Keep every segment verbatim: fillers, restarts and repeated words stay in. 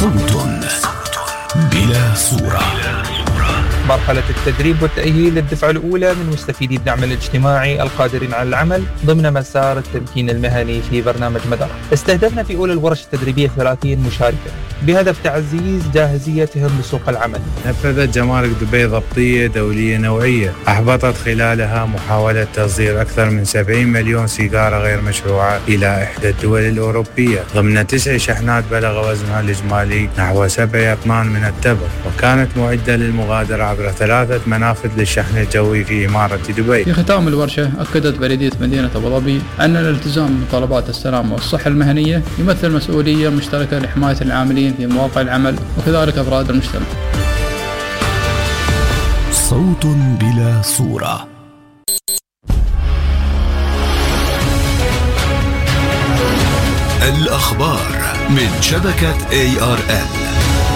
صوت بلا صورة. مرحلة التدريب والتأهيل للدفعة الأولى من مستفيدي الدعم الاجتماعي القادرين على العمل ضمن مسار التمكين المهني في برنامج مدار. استهدفنا في أولى الورش التدريبية ثلاثين مشاركة بهدف تعزيز جاهزيتهم لسوق العمل. نفذت جمارك دبي ضبطية دولية نوعية أحبطت خلالها محاولة تصدير أكثر من سبعين مليون سيجارة غير مشروعة إلى إحدى الدول الأوروبية ضمن تسع شحنات بلغ وزنها الإجمالي نحو سبع أطنان من التبغ، وكانت معدة للمغادرة عبر ثلاثة منافذ للشحن الجوي في إمارة دبي. في ختام الورشة أكدت بلدية مدينة أبو ظبي أن الالتزام بمطالبات السلامة والصحة المهنية يمثل مسؤولية مشتركة لحماية العاملين في مواقع العمل وكذلك أفراد المجتمع. صوت بلا صورة. الأخبار من شبكة إيه آر إل.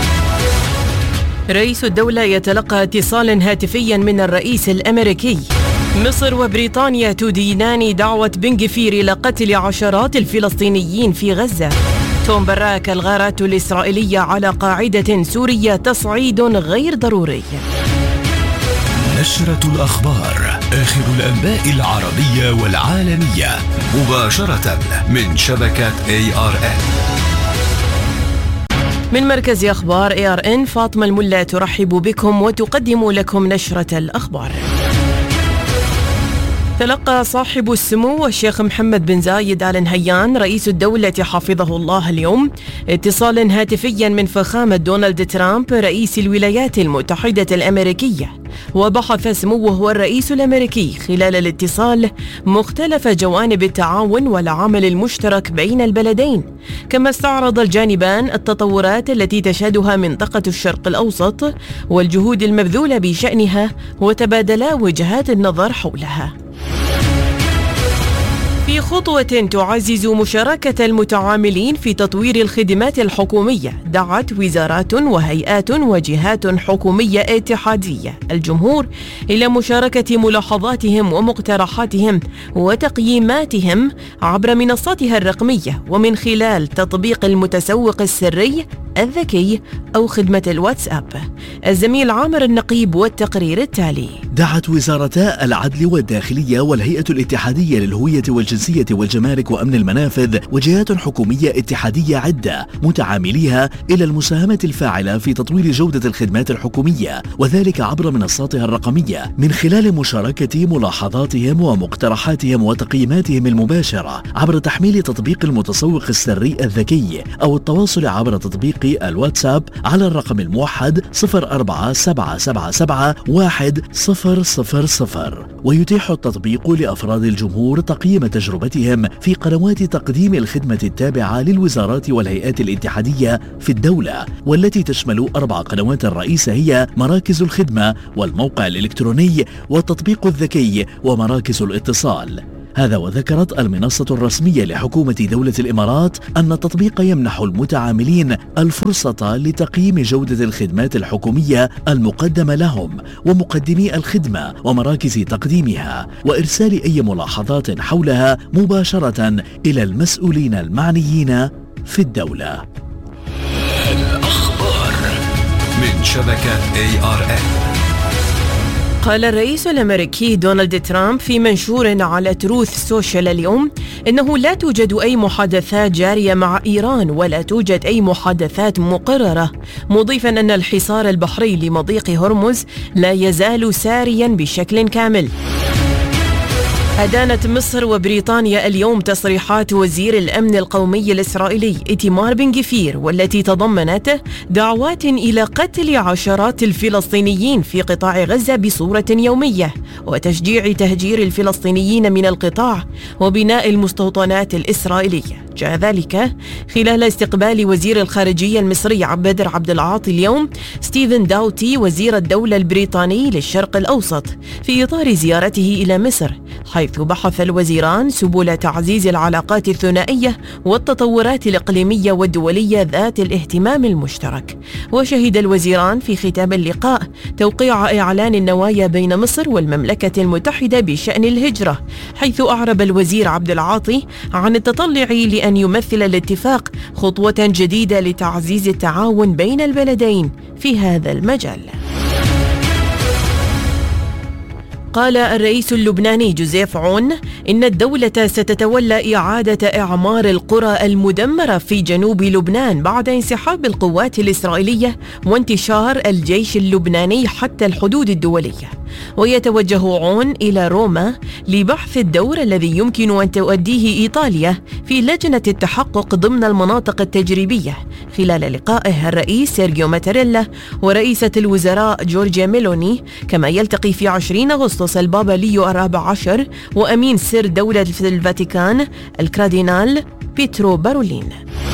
رئيس الدولة يتلقى اتصالا هاتفيا من الرئيس الأمريكي. مصر وبريطانيا تدينان دعوة بن غفير إلى قتل عشرات الفلسطينيين في غزة. توم براك الغارات الإسرائيلية على قاعدة سورية تصعيد غير ضروري. نشرة الأخبار، آخر الأنباء العربية والعالمية مباشرة من شبكة إيه آر إن. من مركز أخبار إيه آر إن فاطمة الملا ترحب بكم وتقدم لكم نشرة الأخبار. تلقى صاحب السمو الشيخ محمد بن زايد آل نهيان رئيس الدولة حفظه الله اليوم اتصالا هاتفيا من فخامة دونالد ترامب رئيس الولايات المتحدة الأمريكية، وبحث سموه والرئيس الأمريكي خلال الاتصال مختلف جوانب التعاون والعمل المشترك بين البلدين، كما استعرض الجانبان التطورات التي تشهدها منطقة الشرق الأوسط والجهود المبذولة بشأنها وتبادلا وجهات النظر حولها. في خطوة تعزز مشاركة المتعاملين في تطوير الخدمات الحكومية، دعت وزارات وهيئات وجهات حكومية اتحادية الجمهور إلى مشاركة ملاحظاتهم ومقترحاتهم وتقييماتهم عبر منصاتها الرقمية ومن خلال تطبيق المتسوق السري الذكي أو خدمة الواتساب. الزميل عامر النقيب والتقرير التالي. دعت وزارتا العدل والداخلية والهيئة الاتحادية للهوية والجنسية والجمارك وأمن المنافذ وجهات حكومية اتحادية عدة متعامليها إلى المساهمة الفاعلة في تطوير جودة الخدمات الحكومية، وذلك عبر منصاتها الرقمية من خلال مشاركة ملاحظاتهم ومقترحاتهم وتقييماتهم المباشرة عبر تحميل تطبيق المتسوق السري الذكي أو التواصل عبر تطبيق الواتساب على الرقم الموحد صفر أربعة سبعة سبعة سبعة واحد صفر صفر صفر. ويتيح التطبيق لأفراد الجمهور تقييم تجربتهم في قنوات تقديم الخدمة التابعة للوزارات والهيئات الاتحادية في الدولة، والتي تشمل أربع قنوات رئيسة هي مراكز الخدمة والموقع الإلكتروني والتطبيق الذكي ومراكز الاتصال. هذا وذكرت المنصة الرسمية لحكومة دولة الإمارات أن التطبيق يمنح المتعاملين الفرصة لتقييم جودة الخدمات الحكومية المقدمة لهم ومقدمي الخدمة ومراكز تقديمها، وإرسال أي ملاحظات حولها مباشرة إلى المسؤولين المعنيين في الدولة. الأخبار من شبكة إيه آر إن. قال الرئيس الأمريكي دونالد ترامب في منشور على تروث سوشيال اليوم إنه لا توجد أي محادثات جارية مع إيران ولا توجد أي محادثات مقررة، مضيفا أن الحصار البحري لمضيق هرمز لا يزال ساريا بشكل كامل. أدانت مصر وبريطانيا اليوم تصريحات وزير الأمن القومي الإسرائيلي إيتمار بن غفير، والتي تضمنت دعوات إلى قتل عشرات الفلسطينيين في قطاع غزة بصورة يومية وتشجيع تهجير الفلسطينيين من القطاع وبناء المستوطنات الإسرائيلية. جاء ذلك خلال استقبال وزير الخارجية المصري بدر عبد العاطي اليوم ستيفن داوتي وزير الدولة البريطاني للشرق الأوسط في إطار زيارته إلى مصر، حيث بحث الوزيران سبل تعزيز العلاقات الثنائية والتطورات الإقليمية والدولية ذات الاهتمام المشترك. وشهد الوزيران في ختام اللقاء توقيع إعلان النوايا بين مصر والمملكة المتحدة بشأن الهجرة، حيث أعرب الوزير عبد العاطي عن التطلع لأن أن يمثل الاتفاق خطوة جديدة لتعزيز التعاون بين البلدين في هذا المجال. قال الرئيس اللبناني جوزيف عون إن الدولة ستتولى إعادة إعمار القرى المدمرة في جنوب لبنان بعد انسحاب القوات الإسرائيلية وانتشار الجيش اللبناني حتى الحدود الدولية. ويتوجه عون إلى روما لبحث الدور الذي يمكن أن تؤديه إيطاليا في لجنة التحقق ضمن المناطق التجريبية خلال لقائه الرئيس سيرجيو ماتاريلا ورئيسة الوزراء جورجيا ميلوني، كما يلتقي في عشرين أغسطس البابا ليو الرابع عشر وأمين سر دولة الفاتيكان الكاردينال بيترو بارولين.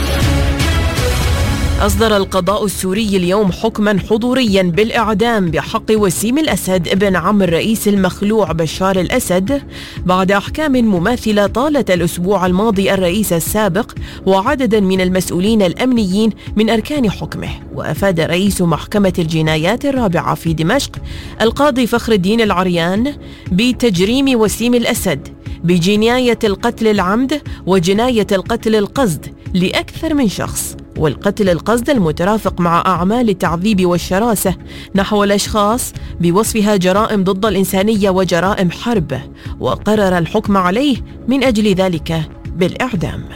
أصدر القضاء السوري اليوم حكما حضوريا بالإعدام بحق وسيم الأسد ابن عم الرئيس المخلوع بشار الأسد بعد أحكام مماثلة طالت الأسبوع الماضي الرئيس السابق وعددا من المسؤولين الأمنيين من أركان حكمه. وأفاد رئيس محكمة الجنايات الرابعة في دمشق القاضي فخر الدين العريان بتجريم وسيم الأسد بجناية القتل العمد وجناية القتل القصد لأكثر من شخص، والقتل القصد المترافق مع أعمال التعذيب والشراسة نحو الأشخاص بوصفها جرائم ضد الإنسانية وجرائم حرب، وقرر الحكم عليه من أجل ذلك بالإعدام.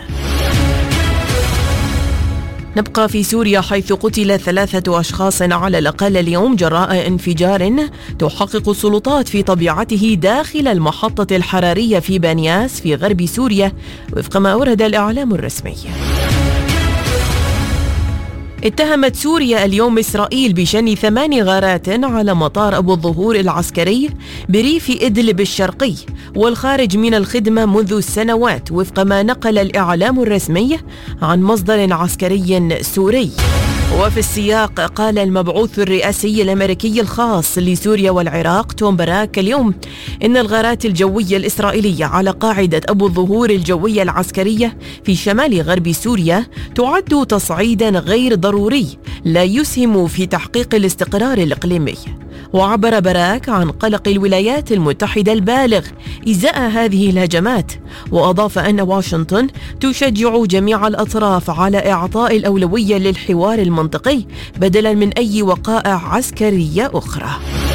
نبقى في سوريا حيث قتل ثلاثة أشخاص على الأقل اليوم جراء انفجار تحقق السلطات في طبيعته داخل المحطة الحرارية في بانياس في غرب سوريا وفق ما أورد الإعلام الرسمي. اتهمت سوريا اليوم إسرائيل بشن ثمان غارات على مطار أبو الظهور العسكري بريف إدلب الشرقي والخارج من الخدمة منذ سنوات وفق ما نقل الإعلام الرسمي عن مصدر عسكري سوري. وفي السياق قال المبعوث الرئاسي الأمريكي الخاص لسوريا والعراق توم باراك اليوم إن الغارات الجوية الإسرائيلية على قاعدة أبو الظهور الجوية العسكرية في شمال غرب سوريا تعد تصعيدا غير ضروري لا يسهم في تحقيق الاستقرار الإقليمي. وعبر باراك عن قلق الولايات المتحدة البالغ إزاء هذه الهجمات، وأضاف أن واشنطن تشجع جميع الأطراف على إعطاء الأولوية للحوار المنطقي بدلا من أي وقائع عسكرية أخرى.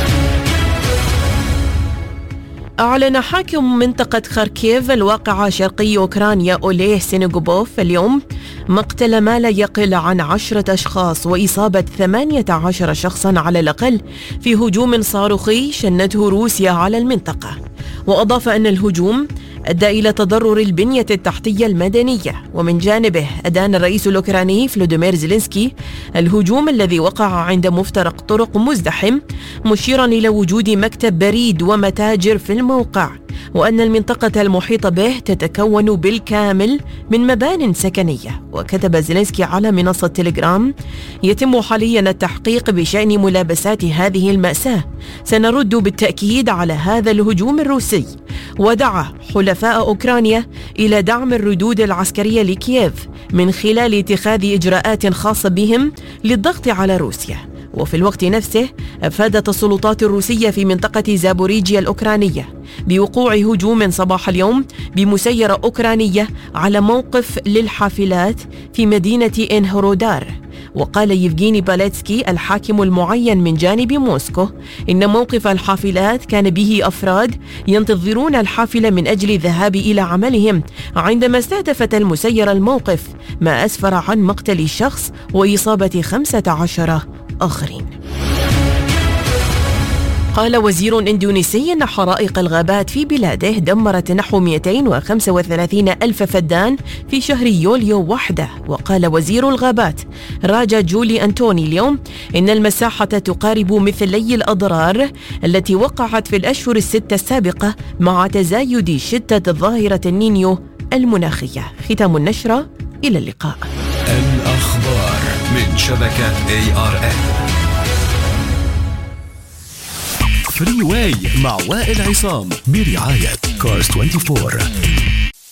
أعلن حاكم منطقة خاركيف الواقعة شرقي أوكرانيا أوليه سينيغوبوف اليوم مقتل ما لا يقل عن عشرة أشخاص وإصابة ثمانية عشر شخصا على الأقل في هجوم صاروخي شنته روسيا على المنطقة. وأضاف أن الهجوم أدى إلى تضرر البنية التحتية المدنية. ومن جانبه أدان الرئيس الأوكراني فلوديمير زيلينسكي الهجوم الذي وقع عند مفترق طرق مزدحم، مشيرا إلى وجود مكتب بريد ومتاجر في الموقع، وأن المنطقة المحيطة به تتكون بالكامل من مبان سكنية. وكتب زيلينسكي على منصة تيليجرام: يتم حاليا التحقيق بشأن ملابسات هذه المأساة، سنرد بالتأكيد على هذا الهجوم الروسي. ودعا حلفاء أوكرانيا إلى دعم الردود العسكرية لكييف من خلال اتخاذ إجراءات خاصة بهم للضغط على روسيا. وفي الوقت نفسه أفادت السلطات الروسية في منطقة زابوريجيا الأوكرانية بوقوع هجوم صباح اليوم بمسيرة أوكرانية على موقف للحافلات في مدينة إنهرودار. وقال يفغيني باليتسكي الحاكم المعين من جانب موسكو إن موقف الحافلات كان به أفراد ينتظرون الحافلة من أجل الذهاب إلى عملهم عندما استهدفت المسيرة الموقف، ما أسفر عن مقتل شخص وإصابة خمسة عشر آخرين. قال وزير إندونيسي أن حرائق الغابات في بلاده دمرت نحو مئتين وخمسة وثلاثين ألف فدان في شهر يوليو وحده. وقال وزير الغابات راجا جولي أنتوني اليوم إن المساحة تقارب مثلي الأضرار التي وقعت في الأشهر الستة السابقة مع تزايد شدة ظاهرة النينيو المناخية. ختام النشرة، إلى اللقاء. الأخبار من شبكة إيه آر إن. فري واي مع وائل عصام برعاية كارز أربعة وعشرين.